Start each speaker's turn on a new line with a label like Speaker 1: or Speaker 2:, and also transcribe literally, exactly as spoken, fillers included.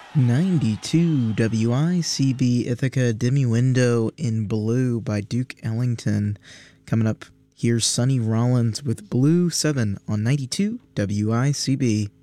Speaker 1: ninety-two W I C B Ithaca Diminuendo in Blue by Duke Ellington. Coming up, here's Sonny Rollins with Blue seven on ninety-two W I C B.